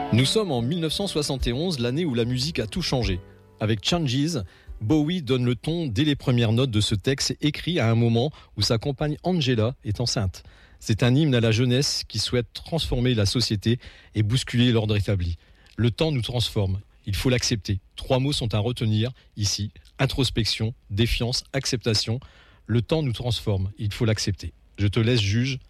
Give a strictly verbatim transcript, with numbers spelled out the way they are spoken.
Nous sommes en mille neuf cent soixante et onze, l'année où la musique a tout changé. Avec Changes, Bowie donne le ton dès les premières notes de ce texte écrit à un moment où sa compagne Angela est enceinte. C'est un hymne à la jeunesse qui souhaite transformer la société et bousculer l'ordre établi. Le temps nous transforme, il faut l'accepter. Trois mots sont à retenir ici, introspection, défiance, acceptation. Le temps nous transforme, il faut l'accepter. Je te laisse juge